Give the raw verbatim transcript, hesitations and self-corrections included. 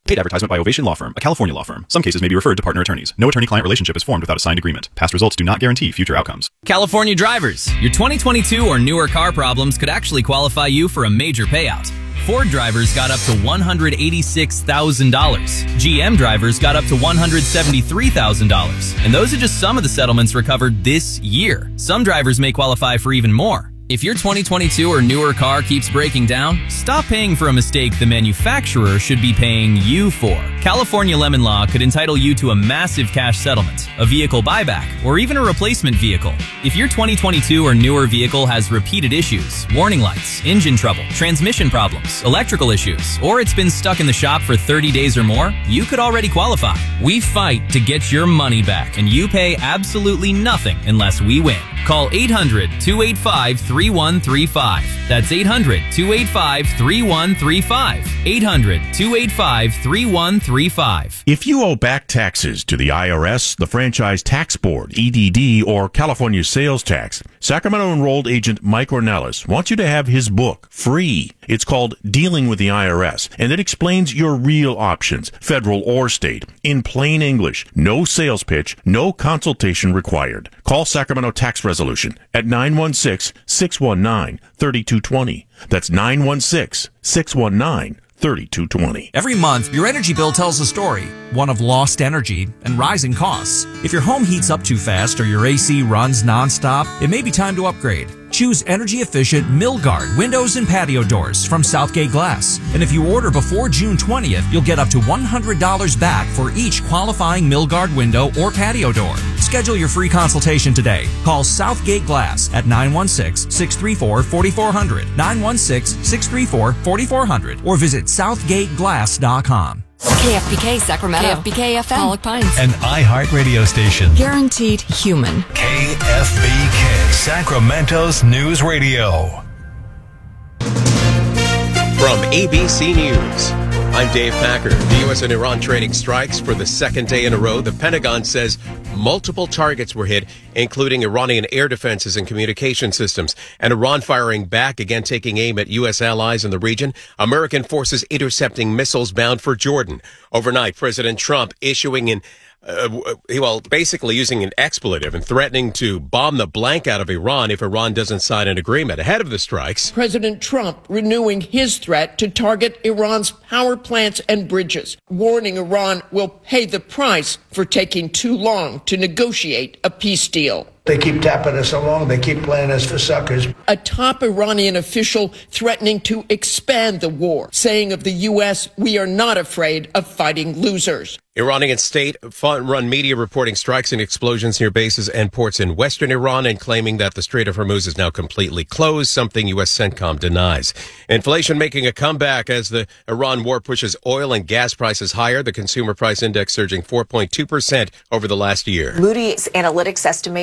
Paid advertisement by Ovation Law Firm, a California law firm. Some cases may be referred to partner attorneys. No attorney-client relationship is formed without a signed agreement. Past results do not guarantee future outcomes. California drivers, your twenty twenty-two or newer car problems could actually qualify you for a major payout. Ford drivers got up to one hundred eighty-six thousand dollars. G M drivers got up to one hundred seventy-three thousand dollars. And those are just some of the settlements recovered this year. Some drivers may qualify for even more. If your twenty twenty-two or newer car keeps breaking down, stop paying for a mistake the manufacturer should be paying you for. California Lemon Law could entitle you to a massive cash settlement, a vehicle buyback, or even a replacement vehicle. If your twenty twenty-two or newer vehicle has repeated issues, warning lights, engine trouble, transmission problems, electrical issues, or it's been stuck in the shop for thirty days or more, you could already qualify. We fight to get your money back, and you pay absolutely nothing unless we win. Call eight hundred, two eight five, three one three five. That's eight hundred, two eight five, three one three five. eight hundred, two eight five, three one three five. If you owe back taxes to the I R S, the Franchise Tax Board, E D D, or California Sales Tax, Sacramento enrolled agent Mike Ornelas wants you to have his book free. It's called Dealing with the I R S, and it explains your real options, federal or state, in plain English. No sales pitch, no consultation required. Call Sacramento Tax Resolution at nine one six, six one nine, three two two zero. That's nine one six, six one nine, three two two zero. Every month, your energy bill tells a story, one of lost energy and rising costs. If your home heats up too fast or your A C runs nonstop, it may be time to upgrade. Choose energy-efficient Milgard windows and patio doors from Southgate Glass. And if you order before June twentieth, you'll get up to one hundred dollars back for each qualifying Milgard window or patio door. Schedule your free consultation today. Call Southgate Glass at nine one six, six three four, four four zero zero, nine one six, six three four, four four zero zero, or visit southgate glass dot com. K F B K Sacramento, K F B K F M, Pollock Pines, an iHeart radio station. Guaranteed human. K F B K, Sacramento's news radio. From A B C News, I'm Dave Packer. The U S and Iran trading strikes for the second day in a row. The Pentagon says multiple targets were hit, including Iranian air defenses and communication systems, and Iran firing back, again taking aim at U S allies in the region. American forces intercepting missiles bound for Jordan. Overnight, President Trump issuing an Uh, well, basically using an expletive and threatening to bomb the blank out of Iran if Iran doesn't sign an agreement ahead of the strikes. President Trump renewing his threat to target Iran's power plants and bridges, warning Iran will pay the price for taking too long to negotiate a peace deal. They keep tapping us along. They keep playing us for suckers. A top Iranian official threatening to expand the war, saying of the U S, we are not afraid of fighting losers. Iranian state-run media reporting strikes and explosions near bases and ports in western Iran and claiming that the Strait of Hormuz is now completely closed, something U S CENTCOM denies. Inflation making a comeback as the Iran war pushes oil and gas prices higher. The consumer price index surging four point two percent over the last year. Moody's Analytics estimates